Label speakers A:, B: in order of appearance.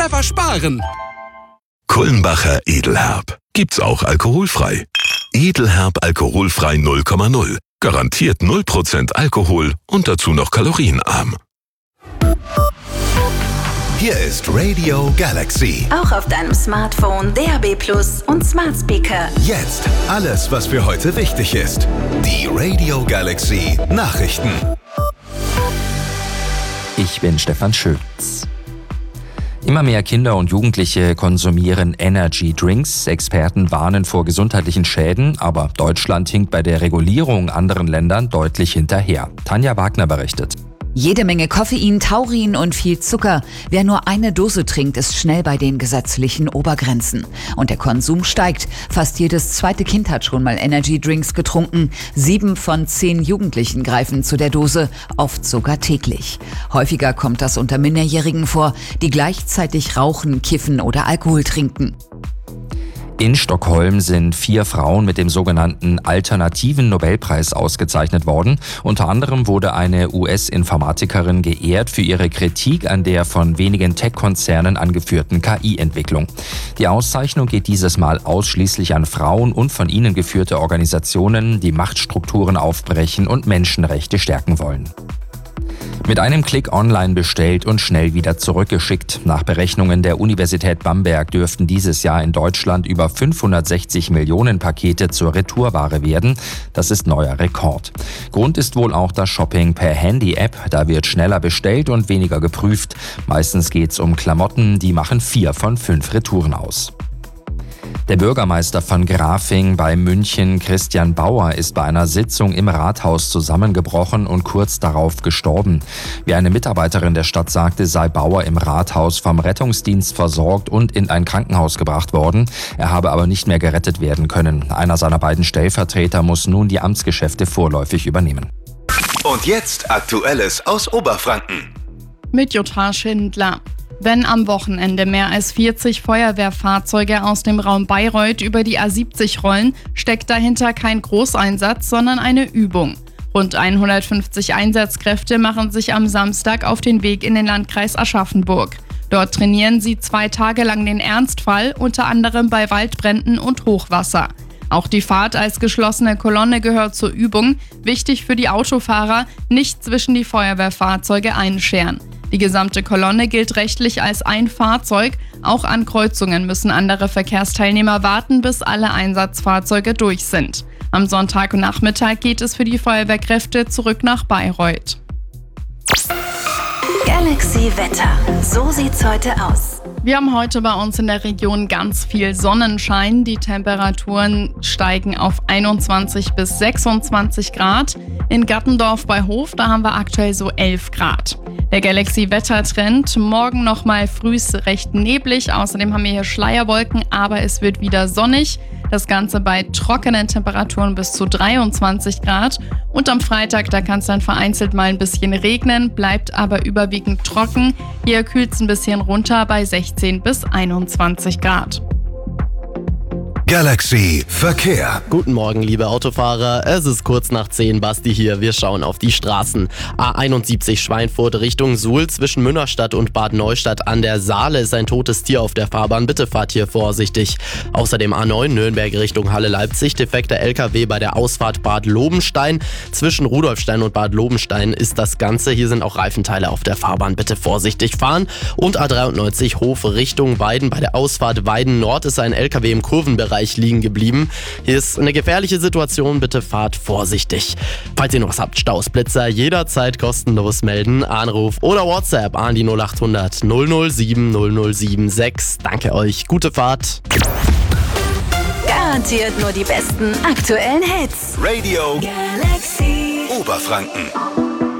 A: clever sparen.
B: Kulmbacher Edelherb. Gibt's auch alkoholfrei. Edelherb alkoholfrei 0,0. Garantiert 0% Alkohol und dazu noch kalorienarm.
C: Hier ist Radio Galaxy.
D: Auch auf deinem Smartphone, DAB+ und Smart Speaker.
C: Jetzt alles, was für heute wichtig ist. Die Radio Galaxy Nachrichten.
E: Ich bin Stefan Schütz. Immer mehr Kinder und Jugendliche konsumieren Energy Drinks. Experten warnen vor gesundheitlichen Schäden, aber Deutschland hinkt bei der Regulierung anderen Ländern deutlich hinterher. Tanja Wagner berichtet.
F: Jede Menge Koffein, Taurin und viel Zucker. Wer nur eine Dose trinkt, ist schnell bei den gesetzlichen Obergrenzen. Und der Konsum steigt. Fast jedes zweite Kind hat schon mal Energy Drinks getrunken. 7 von 10 Jugendlichen greifen zu der Dose, oft sogar täglich. Häufiger kommt das unter Minderjährigen vor, die gleichzeitig rauchen, kiffen oder Alkohol trinken.
E: In Stockholm sind 4 Frauen mit dem sogenannten Alternativen Nobelpreis ausgezeichnet worden. Unter anderem wurde eine US-Informatikerin geehrt für ihre Kritik an der von wenigen Tech-Konzernen angeführten KI-Entwicklung. Die Auszeichnung geht dieses Mal ausschließlich an Frauen und von ihnen geführte Organisationen, die Machtstrukturen aufbrechen und Menschenrechte stärken wollen. Mit einem Klick online bestellt und schnell wieder zurückgeschickt. Nach Berechnungen der Universität Bamberg dürften dieses Jahr in Deutschland über 560 Millionen Pakete zur Retourware werden. Das ist neuer Rekord. Grund ist wohl auch das Shopping per Handy-App. Da wird schneller bestellt und weniger geprüft. Meistens geht's um Klamotten, die machen 4 von 5 Retouren aus. Der Bürgermeister von Grafing bei München, Christian Bauer, ist bei einer Sitzung im Rathaus zusammengebrochen und kurz darauf gestorben. Wie eine Mitarbeiterin der Stadt sagte, sei Bauer im Rathaus vom Rettungsdienst versorgt und in ein Krankenhaus gebracht worden. Er habe aber nicht mehr gerettet werden können. Einer seiner beiden Stellvertreter muss nun die Amtsgeschäfte vorläufig übernehmen.
C: Und jetzt Aktuelles aus Oberfranken.
G: Mit Jutta Schindler. Wenn am Wochenende mehr als 40 Feuerwehrfahrzeuge aus dem Raum Bayreuth über die A70 rollen, steckt dahinter kein Großeinsatz, sondern eine Übung. Rund 150 Einsatzkräfte machen sich am Samstag auf den Weg in den Landkreis Aschaffenburg. Dort trainieren sie 2 Tage lang den Ernstfall, unter anderem bei Waldbränden und Hochwasser. Auch die Fahrt als geschlossene Kolonne gehört zur Übung. Wichtig für die Autofahrer, nicht zwischen die Feuerwehrfahrzeuge einscheren. Die gesamte Kolonne gilt rechtlich als ein Fahrzeug. Auch an Kreuzungen müssen andere Verkehrsteilnehmer warten, bis alle Einsatzfahrzeuge durch sind. Am Sonntagnachmittag geht es für die Feuerwehrkräfte zurück nach Bayreuth.
D: Galaxy Wetter. So sieht's heute aus.
G: Wir haben heute bei uns in der Region ganz viel Sonnenschein. Die Temperaturen steigen auf 21 bis 26 Grad. In Gattendorf bei Hof, da haben wir aktuell so 11 Grad. Der Galaxy-Wettertrend, morgen nochmal frühs recht neblig. Außerdem haben wir hier Schleierwolken, aber es wird wieder sonnig. Das Ganze bei trockenen Temperaturen bis zu 23 Grad. Und am Freitag, da kann es dann vereinzelt mal ein bisschen regnen, bleibt aber überwiegend trocken. Hier kühlt es ein bisschen runter bei 16 bis 21 Grad.
C: Galaxy Verkehr.
H: Guten Morgen, liebe Autofahrer. Es ist kurz nach 10, Basti hier. Wir schauen auf die Straßen. A71 Schweinfurt Richtung Suhl zwischen Münnerstadt und Bad Neustadt an der Saale ist ein totes Tier auf der Fahrbahn. Bitte fahrt hier vorsichtig. Außerdem A9 Nürnberg Richtung Halle Leipzig. Defekter LKW bei der Ausfahrt Bad Lobenstein. Zwischen Rudolfstein und Bad Lobenstein ist das Ganze. Hier sind auch Reifenteile auf der Fahrbahn. Bitte vorsichtig fahren. Und A93 Hof Richtung Weiden. Bei der Ausfahrt Weiden Nord ist ein LKW im Kurvenbereich liegen geblieben. Hier ist eine gefährliche Situation, bitte fahrt vorsichtig. Falls ihr noch was habt, Staus, Blitzer, jederzeit kostenlos melden. Anruf oder WhatsApp an die 0800 007 0076. Danke euch, gute Fahrt.
D: Garantiert nur die besten aktuellen Hits.
C: Radio
D: Galaxy
C: Oberfranken.